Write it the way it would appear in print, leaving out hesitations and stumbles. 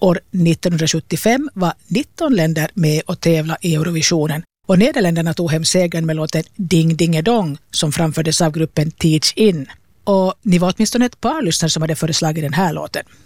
År 1975 var 19 länder med och tävla i Eurovisionen och Nederländerna tog hem segern med låten Ding Dingedong som framfördes av gruppen Teach In. Och ni var åtminstone ett par lyssnare som hade föreslagit den här låten.